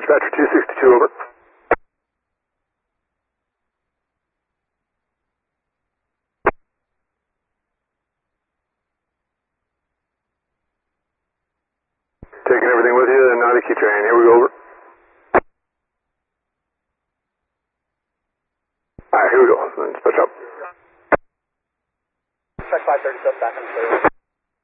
Dispatcher 262, over. Taking everything with you, the Nautiky train. Here we go, over. Alright, here we go. Dispatch up. Check 537 back on the clear.